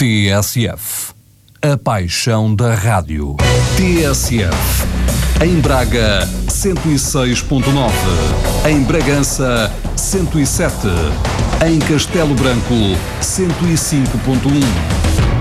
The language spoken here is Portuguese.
TSF, a paixão da rádio. TSF, em Braga 106.9, em Bragança 107, em Castelo Branco 105.1.